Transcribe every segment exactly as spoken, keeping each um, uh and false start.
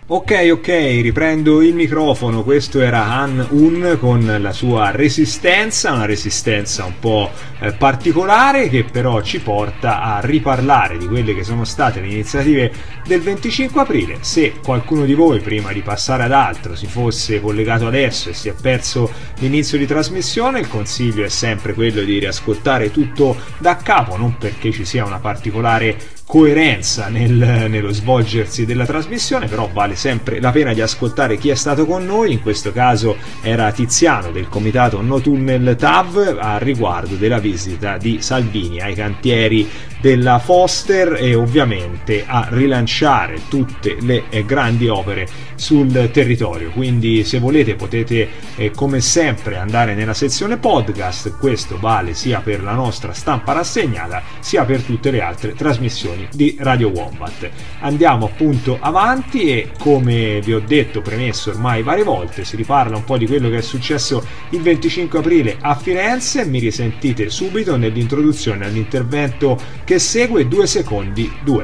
Ok, ok, riprendo il microfono. Questo era Han Un con la sua Resistenza, una resistenza un po' eh, particolare, che però ci porta a riparlare di quelle che sono state le iniziative del venticinque aprile. Se qualcuno di voi, prima di passare ad altro, si fosse collegato adesso e si è perso l'inizio di trasmissione, il consiglio è sempre quello di riascoltare tutto da capo, non perché ci sia una particolare coerenza nel, nello svolgersi della trasmissione, però vale sempre la pena di ascoltare chi è stato con noi. In questo caso era Tiziano del comitato No Tunnel T A V a riguardo della visita di Salvini ai cantieri della Foster e ovviamente a rilanciare tutte le eh, grandi opere sul territorio. Quindi se volete potete eh, come sempre andare nella sezione podcast. Questo vale sia per la nostra stampa rassegnata sia per tutte le altre trasmissioni di Radio Wombat. Andiamo appunto avanti e, come vi ho detto, premesso ormai varie volte, si riparla un po' di quello che è successo il venticinque aprile a Firenze. Mi risentite subito nell'introduzione all'intervento che segue. Due secondi, due.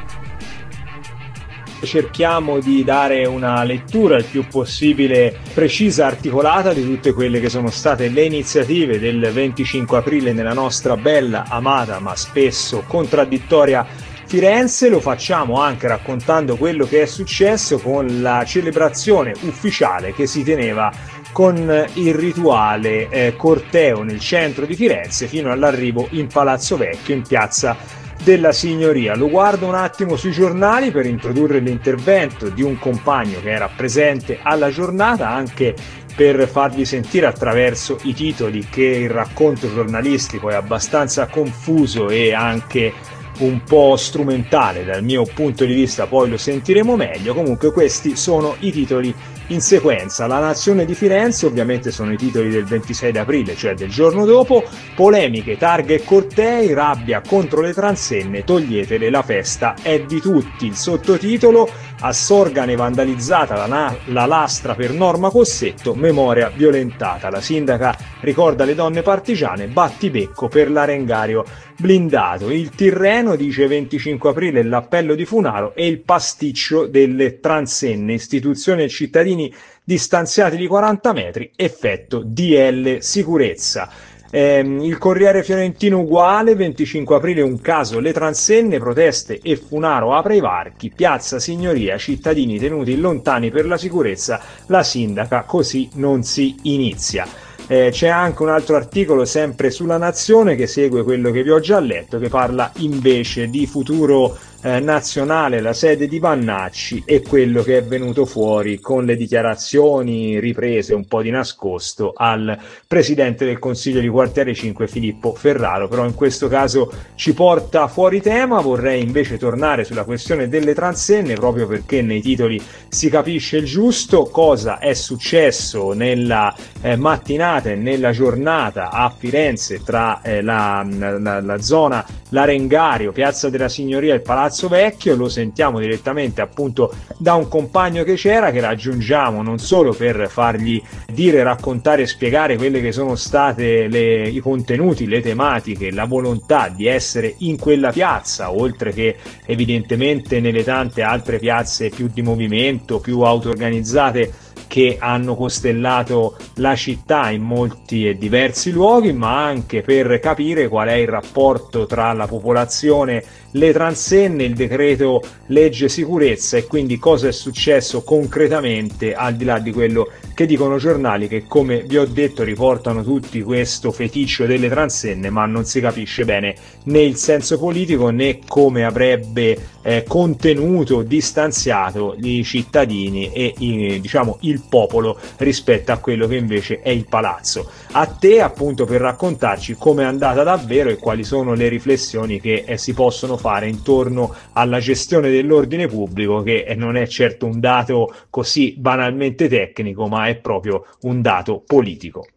Cerchiamo di dare una lettura il più possibile precisa, articolata di tutte quelle che sono state le iniziative del venticinque aprile nella nostra bella, amata ma spesso contraddittoria Firenze. Lo facciamo anche raccontando quello che è successo con la celebrazione ufficiale che si teneva con il rituale eh, corteo nel centro di Firenze fino all'arrivo in Palazzo Vecchio, in piazza della Signoria. Lo guardo un attimo sui giornali per introdurre l'intervento di un compagno che era presente alla giornata, anche per farvi sentire attraverso i titoli che il racconto giornalistico è abbastanza confuso e anche un po' strumentale dal mio punto di vista, poi lo sentiremo meglio. Comunque questi sono i titoli in sequenza. La Nazione di Firenze, ovviamente sono i titoli del ventisei d'aprile, cioè del giorno dopo. Polemiche, targhe e cortei, rabbia contro le transenne, toglietele, la festa è di tutti. Il sottotitolo: assorgana e vandalizzata la, na- la lastra per Norma Cossetto, memoria violentata. La sindaca ricorda le donne partigiane, battibecco per l'arengario blindato. Il Tirreno dice venticinque aprile l'appello di Funaro e il pasticcio delle transenne, istituzioni e cittadini distanziati di quaranta metri, effetto D L sicurezza. Eh, il Corriere Fiorentino uguale, venticinque aprile un caso le transenne, proteste e Funaro apre i varchi, piazza Signoria, cittadini tenuti lontani per la sicurezza, la sindaca così non si inizia. Eh, c'è anche un altro articolo sempre sulla Nazione che segue quello che vi ho già letto, che parla invece di Futuro eh, Nazionale, la sede di Vannacci e quello che è venuto fuori con le dichiarazioni riprese un po' di nascosto al presidente del Consiglio di Quartiere cinque Filippo Ferraro. Però in questo caso ci porta fuori tema. Vorrei invece tornare sulla questione delle transenne, proprio perché nei titoli si capisce il giusto. Cosa è successo nella eh, mattinata e nella giornata a Firenze tra eh, la, la, la zona L'Arengario, Piazza della Signoria e il Palazzo Vecchio? Lo sentiamo direttamente appunto da un compagno che c'era, che raggiungiamo non solo per fargli dire, raccontare e spiegare quelle che sono state le, i contenuti, le tematiche, la volontà di essere in quella piazza, oltre che evidentemente nelle tante altre piazze più di movimento, più auto-organizzate che hanno costellato la città in molti e diversi luoghi, ma anche per capire qual è il rapporto tra la popolazione, le transenne, il decreto legge sicurezza e quindi cosa è successo concretamente, al di là di quello che dicono giornali che, come vi ho detto, riportano tutti questo feticcio delle transenne, ma non si capisce bene né il senso politico né come avrebbe eh, contenuto, distanziato i cittadini e i, diciamo il popolo rispetto a quello che invece è il palazzo. A te appunto per raccontarci come è andata davvero e quali sono le riflessioni che eh, si possono fare intorno alla gestione dell'ordine pubblico, che eh, non è certo un dato così banalmente tecnico, ma è proprio un dato politico.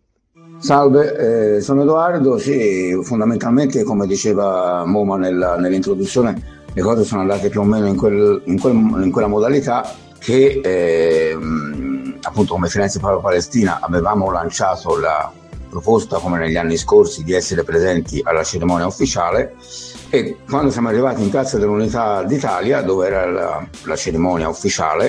Salve, eh, sono Edoardo. Sì, fondamentalmente, come diceva Moma nella, nell'introduzione, le cose sono andate più o meno in, quel, in, quel, in quella modalità che eh, appunto come Firenze Papa Palestina avevamo lanciato la proposta, come negli anni scorsi, di essere presenti alla cerimonia ufficiale, e quando siamo arrivati in Piazza dell'Unità d'Italia, dove era la, la cerimonia ufficiale,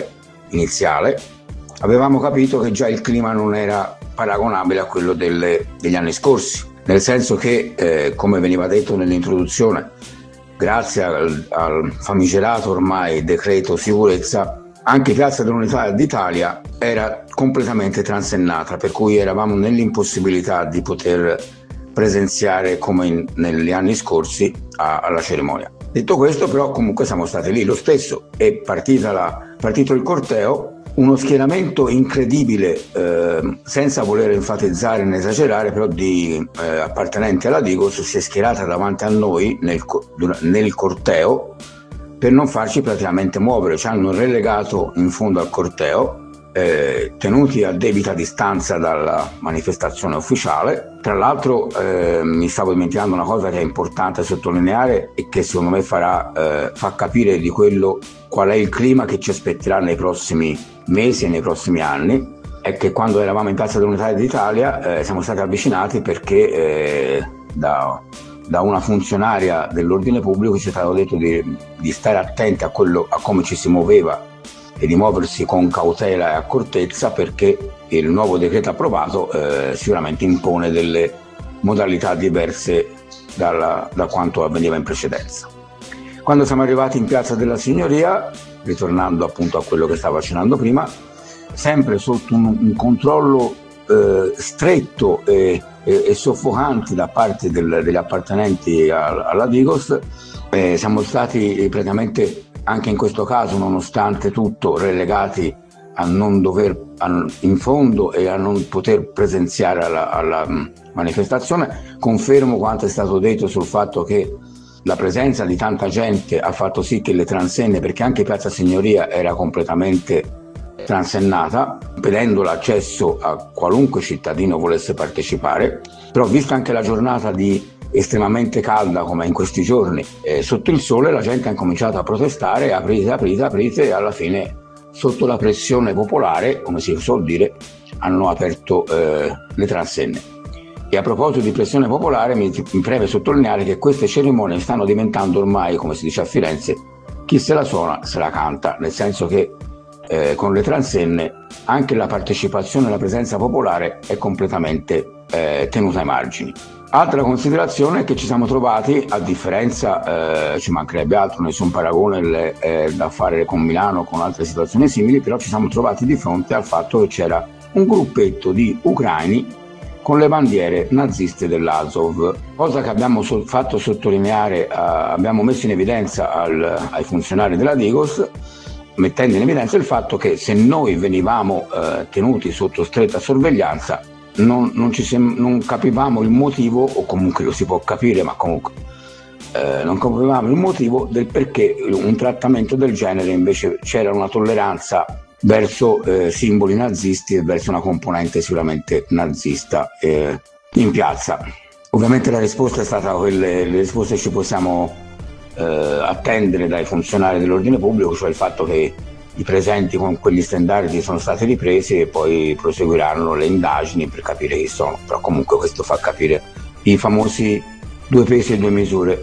iniziale, avevamo capito che già il clima non era paragonabile a quello delle, degli anni scorsi, nel senso che, eh, come veniva detto nell'introduzione, grazie al, al famigerato ormai decreto sicurezza, anche Piazza dell'Unità d'Italia era completamente transennata, per cui eravamo nell'impossibilità di poter presenziare come in, negli anni scorsi a, alla cerimonia. Detto questo, però, comunque siamo stati lì lo stesso. È partita la, partito il corteo, uno schieramento incredibile, eh, senza voler enfatizzare né esagerare, però di eh, appartenenti alla Digos si è schierata davanti a noi nel, nel corteo per non farci praticamente muovere. Ci hanno relegato in fondo al corteo, eh, tenuti a debita distanza dalla manifestazione ufficiale. Tra l'altro eh, mi stavo dimenticando una cosa che è importante sottolineare e che secondo me farà eh, fa capire di quello qual è il clima che ci aspetterà nei prossimi mesi e nei prossimi anni. È che quando eravamo in Piazza dell'Unità d'Italia eh, siamo stati avvicinati perché eh, da, da una funzionaria dell'ordine pubblico ci è stato detto di, di stare attenti a, quello, a come ci si muoveva e di muoversi con cautela e accortezza, perché il nuovo decreto approvato eh, sicuramente impone delle modalità diverse dalla, da quanto avveniva in precedenza. Quando siamo arrivati in Piazza della Signoria, ritornando appunto a quello che stavo accennando prima, sempre sotto un, un controllo eh, stretto e, e, e soffocante da parte del, degli appartenenti a, alla Digos, eh, siamo stati praticamente anche in questo caso, nonostante tutto, relegati a non dover a, in fondo e a non poter presenziare alla, alla manifestazione. Confermo quanto è stato detto sul fatto che la presenza di tanta gente ha fatto sì che le transenne, perché anche Piazza Signoria era completamente transennata, impedendo l'accesso a qualunque cittadino volesse partecipare. Però vista anche la giornata di estremamente calda come in questi giorni, eh, sotto il sole la gente ha incominciato a protestare, aprite, aprite, aprite, e alla fine sotto la pressione popolare, come si suol dire, hanno aperto eh, le transenne. E a proposito di pressione popolare, mi, mi preme sottolineare che queste cerimonie stanno diventando ormai, come si dice a Firenze, chi se la suona se la canta, nel senso che eh, con le transenne anche la partecipazione e la presenza popolare è completamente eh, tenuta ai margini. Altra considerazione è che ci siamo trovati, a differenza, eh, ci mancherebbe altro, nessun paragone le, eh, da fare con Milano o con altre situazioni simili, però ci siamo trovati di fronte al fatto che c'era un gruppetto di ucraini con le bandiere naziste dell'Azov, cosa che abbiamo so- fatto sottolineare, eh, abbiamo messo in evidenza al, ai funzionari della Digos, mettendo in evidenza il fatto che se noi venivamo eh, tenuti sotto stretta sorveglianza, Non, non, ci sem- non capivamo il motivo, o comunque lo si può capire, ma comunque eh, non capivamo il motivo del perché un trattamento del genere invece c'era una tolleranza verso eh, simboli nazisti e verso una componente sicuramente nazista eh, in piazza. Ovviamente la risposta è stata quelle, le risposte ci possiamo eh, attendere dai funzionari dell'ordine pubblico, cioè il fatto che i presenti con quegli standardi sono stati ripresi e poi proseguiranno le indagini per capire chi sono, però comunque questo fa capire i famosi due pesi e due misure.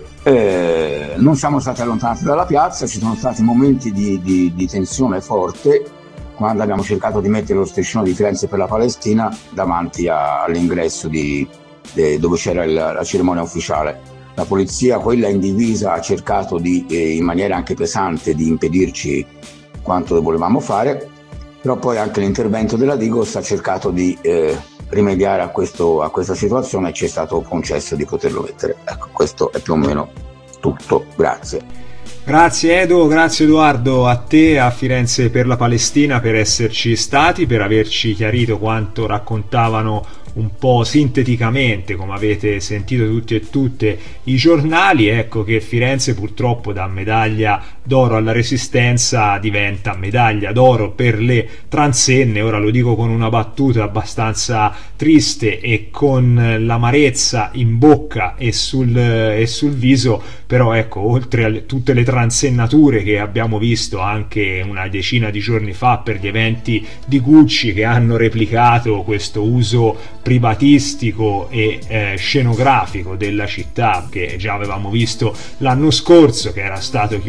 Eh, non siamo stati allontanati dalla piazza, ci sono stati momenti di, di, di tensione forte quando abbiamo cercato di mettere lo striscione di Firenze per la Palestina davanti a, all'ingresso di, de, dove c'era il, la cerimonia ufficiale. La polizia, quella in divisa, ha cercato di, eh, in maniera anche pesante di impedirci quanto volevamo fare, però poi anche l'intervento della Digos ha cercato di eh, rimediare a, questo, a questa situazione e ci è stato concesso di poterlo mettere. Ecco, questo è più o meno tutto. Grazie. Grazie Edo, grazie Edoardo, a te, a Firenze per la Palestina, per esserci stati, per averci chiarito quanto raccontavano un po' sinteticamente, come avete sentito tutti e tutte i giornali. Ecco che Firenze purtroppo da medaglia d'oro alla Resistenza diventa medaglia d'oro per le transenne. Ora lo dico con una battuta abbastanza triste e con l'amarezza in bocca e sul, e sul viso, però ecco, oltre a tutte le transennature che abbiamo visto anche una decina di giorni fa per gli eventi di Gucci, che hanno replicato questo uso privatistico e eh, scenografico della città che già avevamo visto l'anno scorso, che era stato chiuso Santo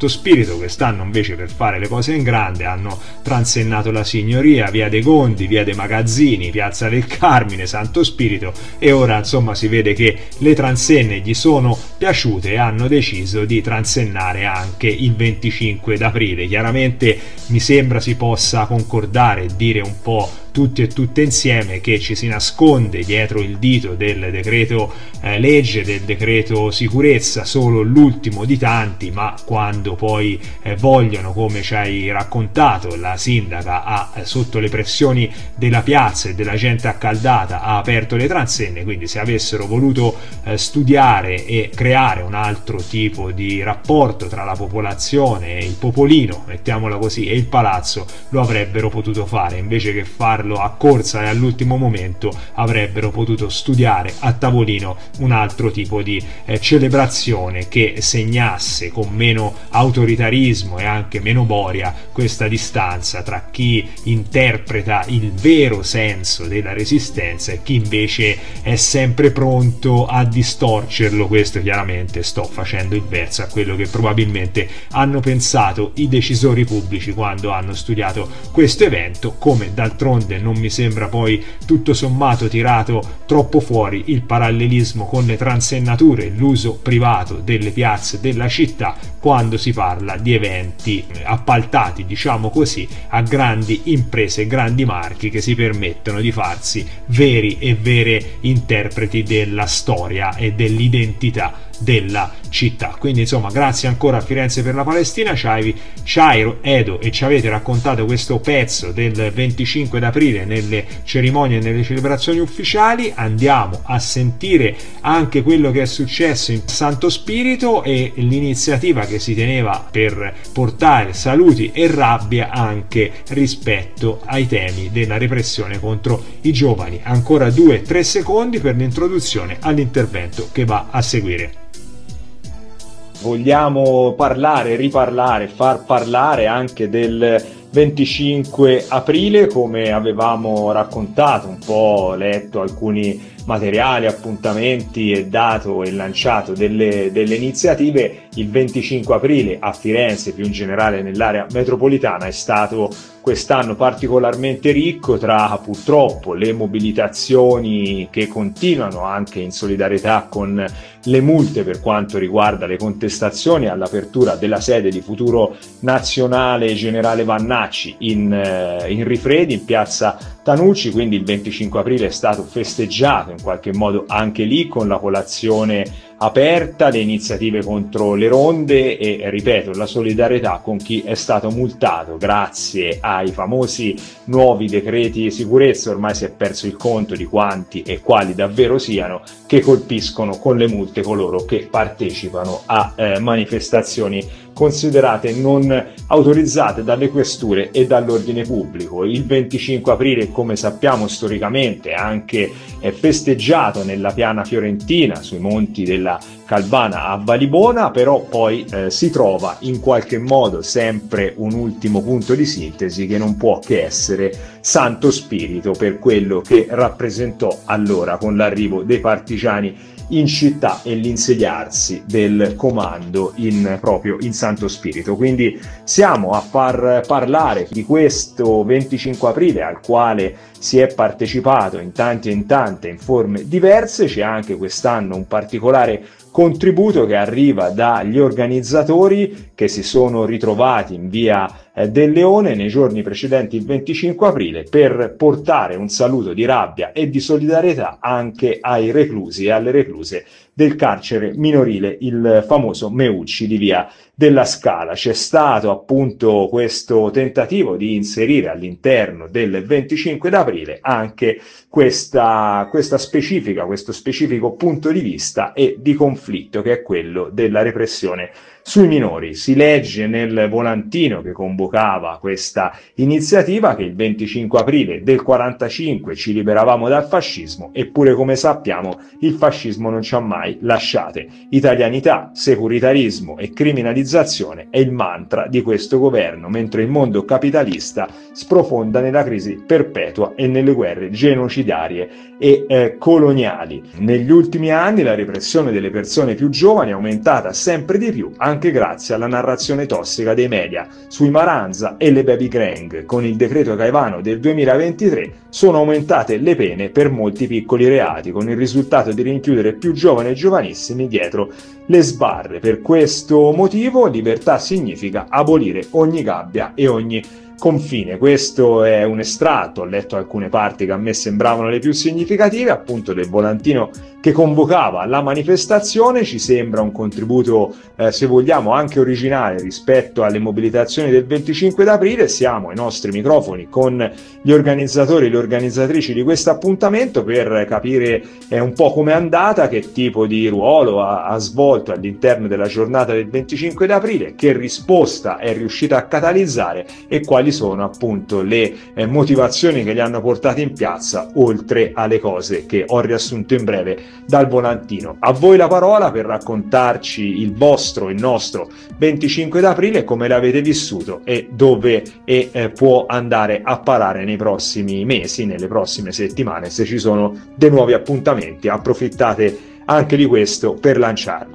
Santo Spirito. Quest'anno invece, per fare le cose in grande, hanno transennato la Signoria, via dei Gondi, via dei Magazzini, piazza del Carmine, Santo Spirito, e ora insomma si vede che le transenne gli sono piaciute e hanno deciso di transennare anche il venticinque d'aprile. Chiaramente mi sembra si possa concordare e dire un po' tutti e tutte insieme che ci si nasconde dietro il dito del decreto eh, legge, del decreto sicurezza, solo l'ultimo di tanti, ma quando poi eh, vogliono, come ci hai raccontato, la sindaca ha eh, sotto le pressioni della piazza e della gente accaldata ha aperto le transenne. Quindi se avessero voluto eh, studiare e creare un altro tipo di rapporto tra la popolazione e il popolino, mettiamola così, e il palazzo, lo avrebbero potuto fare. Invece che farlo a corsa e all'ultimo momento, avrebbero potuto studiare a tavolino un altro tipo di eh, celebrazione che segnasse con meno autoritarismo e anche meno boria questa distanza tra chi interpreta il vero senso della resistenza e chi invece è sempre pronto a distorcerlo. Questo chiaramente sto facendo il verso a quello che probabilmente hanno pensato i decisori pubblici quando hanno studiato questo evento, come d'altronde non mi sembra poi tutto sommato tirato troppo fuori il parallelismo con le transennature, l'uso privato delle piazze della città quando si parla di eventi appaltati, diciamo così, a grandi imprese, grandi marchi che si permettono di farsi veri e vere interpreti della storia e dell'identità della città. Quindi insomma, grazie ancora a Firenze per la Palestina, Ciai, Ciai, Edo, e ci avete raccontato questo pezzo del venticinque d'aprile nelle cerimonie e nelle celebrazioni ufficiali. Andiamo a sentire anche quello che è successo in Santo Spirito e l'iniziativa che si teneva per portare saluti e rabbia anche rispetto ai temi della repressione contro i giovani. Ancora due tre secondi per l'introduzione all'intervento che va a seguire. Vogliamo parlare, riparlare, far parlare anche del venticinque aprile, come avevamo raccontato, un po' letto alcuni materiali, appuntamenti e dato e lanciato delle, delle iniziative. Il venticinque aprile a Firenze, più in generale nell'area metropolitana, è stato quest'anno particolarmente ricco tra purtroppo le mobilitazioni che continuano anche in solidarietà con le multe per quanto riguarda le contestazioni all'apertura della sede di Futuro Nazionale Generale Vannacci in, in Rifredi, in piazza Tanucci. Quindi il venticinque aprile è stato festeggiato in qualche modo anche lì con la colazione aperta, le iniziative contro le ronde e, ripeto, la solidarietà con chi è stato multato grazie ai famosi nuovi decreti di sicurezza. Ormai si è perso il conto di quanti e quali davvero siano, che colpiscono con le multe coloro che partecipano a eh, manifestazioni considerate non autorizzate dalle questure e dall'ordine pubblico. Il venticinque aprile, come sappiamo storicamente, anche è festeggiato nella piana fiorentina, sui monti della Calvana a Valibona, però poi eh, si trova in qualche modo sempre un ultimo punto di sintesi che non può che essere Santo Spirito, per quello che rappresentò allora con l'arrivo dei partigiani in città e l'insediarsi del comando in, proprio in Santo Spirito. Quindi siamo a far parlare di questo venticinque aprile al quale si è partecipato in tanti e in tante, in forme diverse. C'è anche quest'anno un particolare contributo che arriva dagli organizzatori che si sono ritrovati in via eh, del Leone nei giorni precedenti il venticinque aprile per portare un saluto di rabbia e di solidarietà anche ai reclusi e alle recluse del carcere minorile, il famoso Meucci di via della Scala. C'è stato appunto questo tentativo di inserire all'interno del venticinque d'aprile anche questa, questa specifica, questo specifico punto di vista e di conflitto che è quello della repressione sui minori. Si legge nel volantino che convocava questa iniziativa che il venticinque aprile del quarantacinque ci liberavamo dal fascismo, eppure come sappiamo il fascismo non ci ha mai lasciate. Italianità, securitarismo e criminalizzazione è il mantra di questo governo, mentre il mondo capitalista sprofonda nella crisi perpetua e nelle guerre genocidarie e eh, coloniali. Negli ultimi anni la repressione delle persone più giovani è aumentata sempre di più, anche grazie alla narrazione tossica dei media sui Maranza e le baby gang. Con il decreto Caivano del duemilaventitré sono aumentate le pene per molti piccoli reati, con il risultato di rinchiudere più giovani e giovanissimi dietro le sbarre. Per questo motivo libertà significa abolire ogni gabbia e ogni confine. Questo è un estratto, ho letto alcune parti che a me sembravano le più significative, appunto del volantino che convocava la manifestazione. Ci sembra un contributo, eh, se vogliamo, anche originale rispetto alle mobilitazioni del venticinque d'aprile. Siamo ai nostri microfoni con gli organizzatori e le organizzatrici di questo appuntamento per capire eh, un po' com'è andata, che tipo di ruolo ha, ha svolto all'interno della giornata del venticinque d'aprile, che risposta è riuscita a catalizzare e quali sono appunto le eh, motivazioni che li hanno portati in piazza, oltre alle cose che ho riassunto in breve dal volantino. A voi la parola per raccontarci il vostro, il nostro venticinque d'aprile, come l'avete vissuto e dove e, eh, può andare a parare nei prossimi mesi, nelle prossime settimane, se ci sono dei nuovi appuntamenti. Approfittate anche di questo per lanciarli.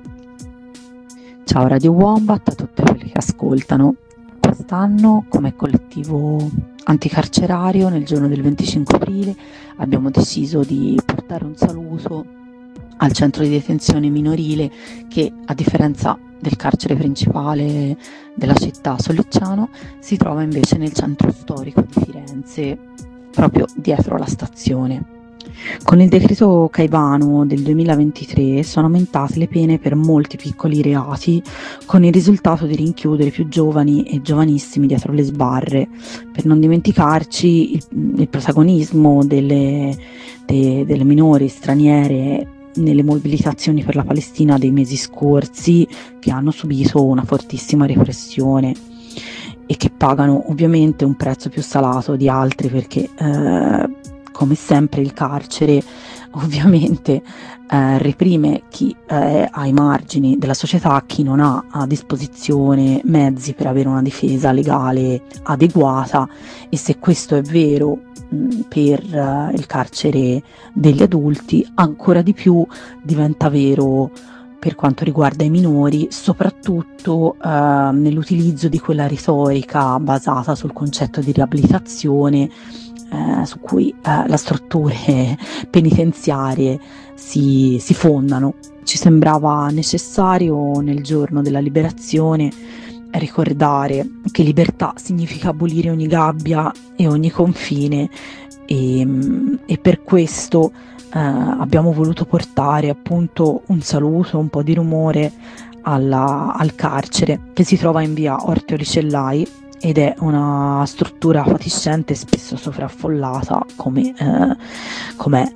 Ciao Radio Wombat, a tutte quelle che ascoltano. Quest'anno, come collettivo anticarcerario, nel giorno del venticinque aprile abbiamo deciso di portare un saluto al centro di detenzione minorile che, a differenza del carcere principale della città Sollicciano, si trova invece nel centro storico di Firenze, proprio dietro la stazione. Con il decreto Caivano del duemilaventitré sono aumentate le pene per molti piccoli reati, con il risultato di rinchiudere più giovani e giovanissimi dietro le sbarre. Per non dimenticarci il, il protagonismo delle, de, delle minori straniere nelle mobilitazioni per la Palestina dei mesi scorsi, che hanno subito una fortissima repressione e che pagano ovviamente un prezzo più salato di altri, perché eh, come sempre il carcere ovviamente eh, reprime chi è ai margini della società, chi non ha a disposizione mezzi per avere una difesa legale adeguata. E se questo è vero mh, per uh, il carcere degli adulti, ancora di più diventa vero per quanto riguarda i minori, soprattutto uh, nell'utilizzo di quella retorica basata sul concetto di riabilitazione, Eh, su cui eh, le strutture penitenziarie si, si fondano. Ci sembrava necessario, nel giorno della liberazione, ricordare che libertà significa abolire ogni gabbia e ogni confine, e, e per questo eh, abbiamo voluto portare appunto un saluto, un po' di rumore alla, al carcere, che si trova in via Ortio Licellai, ed è una struttura fatiscente e spesso sovraffollata, come eh, com'è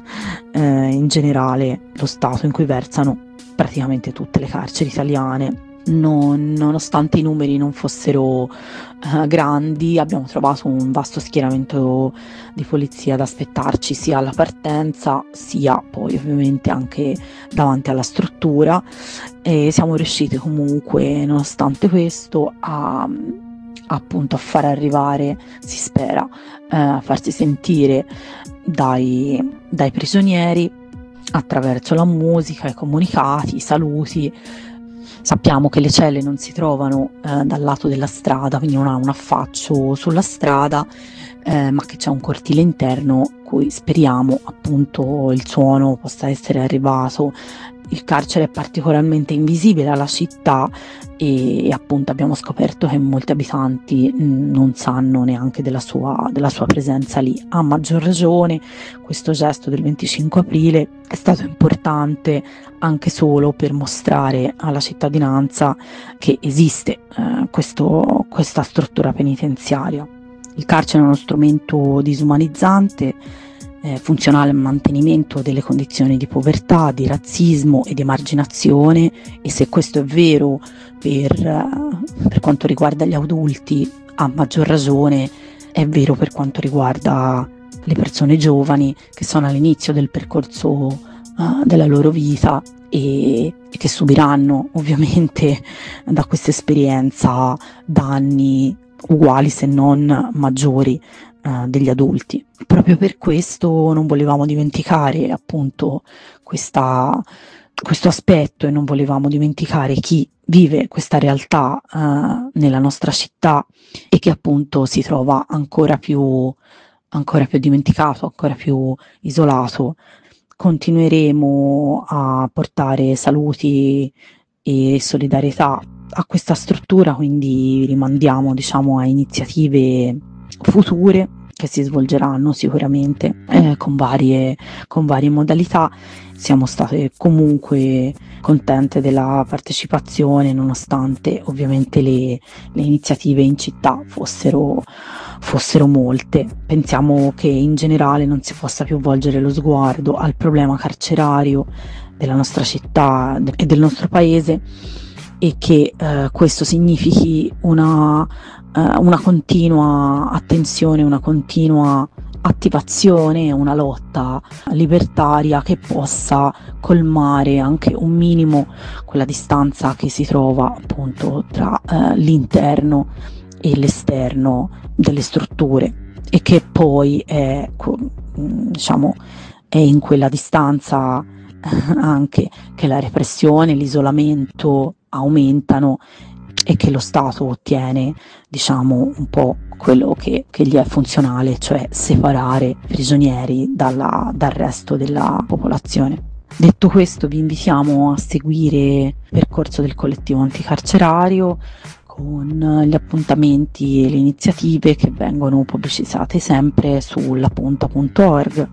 eh, in generale lo stato in cui versano praticamente tutte le carceri italiane. Non, nonostante i numeri non fossero eh, grandi, abbiamo trovato un vasto schieramento di polizia ad aspettarci sia alla partenza sia poi ovviamente anche davanti alla struttura, e siamo riusciti comunque, nonostante questo, a appunto a far arrivare, si spera, eh, a farsi sentire dai, dai prigionieri attraverso la musica, i comunicati, i saluti. Sappiamo che le celle non si trovano eh, dal lato della strada, quindi non ha un affaccio sulla strada, eh, ma che c'è un cortile interno cui speriamo appunto il suono possa essere arrivato. Il carcere è particolarmente invisibile alla città e, e appunto abbiamo scoperto che molti abitanti mh, non sanno neanche della sua, della sua presenza lì. A maggior ragione questo gesto del venticinque aprile è stato importante anche solo per mostrare alla cittadinanza che esiste eh, questo, questa struttura penitenziaria. Il carcere è uno strumento disumanizzante, Eh, funzionale al mantenimento delle condizioni di povertà, di razzismo e di emarginazione, e se questo è vero per, eh, per quanto riguarda gli adulti, a maggior ragione è vero per quanto riguarda le persone giovani che sono all'inizio del percorso eh, della loro vita e, e che subiranno ovviamente da questa esperienza danni uguali se non maggiori eh, degli adulti. Proprio per questo non volevamo dimenticare appunto questa, questo aspetto, e non volevamo dimenticare chi vive questa realtà eh, nella nostra città e che appunto si trova ancora più, ancora più dimenticato, ancora più isolato. Continueremo a portare saluti e solidarietà a questa struttura, quindi rimandiamo, diciamo, a iniziative future che si svolgeranno sicuramente eh, con varie, con varie modalità. Siamo state comunque contente della partecipazione, nonostante ovviamente le, le iniziative in città fossero, fossero molte. Pensiamo che in generale non si possa più volgere lo sguardo al problema carcerario della nostra città e del nostro paese, e che eh, questo significhi una, eh, una continua attenzione, una continua attivazione, una lotta libertaria che possa colmare anche un minimo quella distanza che si trova appunto tra eh, l'interno e l'esterno delle strutture, e che poi è, diciamo, è in quella distanza anche che la repressione, l'isolamento aumentano, e che lo Stato ottiene, diciamo, un po' quello che, che gli è funzionale, cioè separare i prigionieri dalla, dal resto della popolazione. Detto questo, vi invitiamo a seguire il percorso del collettivo anticarcerario con gli appuntamenti e le iniziative che vengono pubblicizzate sempre sulla punta punto org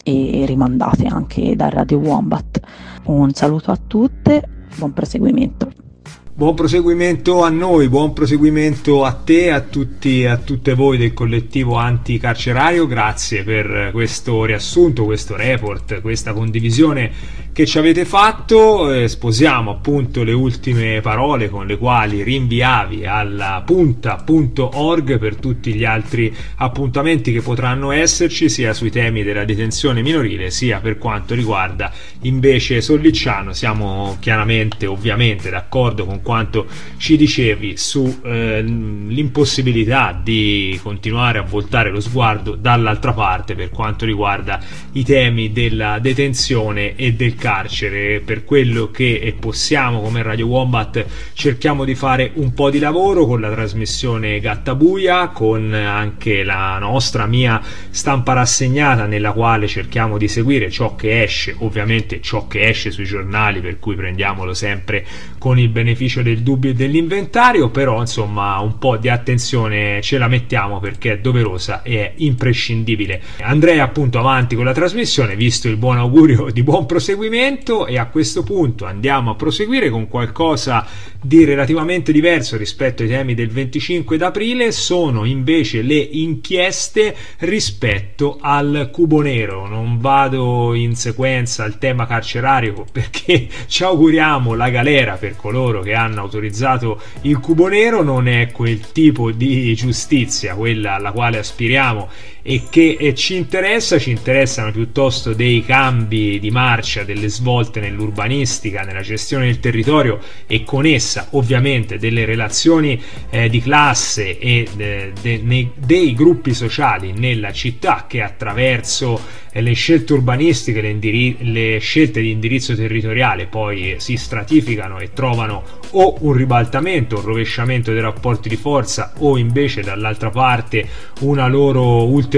e rimandate anche da Radio Wombat. Un saluto a tutte, buon proseguimento. Buon proseguimento a noi, buon proseguimento a te, a tutti, a tutte voi del collettivo anticarcerario. Grazie per questo riassunto, questo report, questa condivisione che ci avete fatto. Eh, sposiamo appunto le ultime parole con le quali rinviavi alla punta punto org per tutti gli altri appuntamenti che potranno esserci, sia sui temi della detenzione minorile, sia per quanto riguarda invece Sollicciano. Siamo chiaramente, ovviamente, d'accordo con quanto ci dicevi su eh, l'impossibilità di continuare a voltare lo sguardo dall'altra parte per quanto riguarda i temi della detenzione e del carcere. Per quello che possiamo, come Radio Wombat, cerchiamo di fare un po' di lavoro con la trasmissione Gattabuia, con anche la nostra mia stampa rassegnata, nella quale cerchiamo di seguire ciò che esce, ovviamente ciò che esce sui giornali, per cui prendiamolo sempre con il beneficio del dubbio e dell'inventario, però insomma un po' di attenzione ce la mettiamo perché è doverosa e è imprescindibile. Andrei appunto avanti con la trasmissione, visto il buon augurio di buon proseguimento, e a questo punto andiamo a proseguire con qualcosa di relativamente diverso rispetto ai temi del venticinque d'aprile. Sono invece le inchieste rispetto al cubo nero. Non vado in sequenza al tema carcerario perché ci auguriamo la galera per coloro che hanno autorizzato il cubo nero. Non è quel tipo di giustizia quella alla quale aspiriamo e che e ci interessa. Ci interessano piuttosto dei cambi di marcia, delle svolte nell'urbanistica, nella gestione del territorio e con essa ovviamente delle relazioni eh, di classe e de, de, ne, dei gruppi sociali nella città, che attraverso eh, le scelte urbanistiche, le, indiri- le scelte di indirizzo territoriale poi eh, si stratificano e trovano o un ribaltamento, un rovesciamento dei rapporti di forza, o invece dall'altra parte una loro ulteriore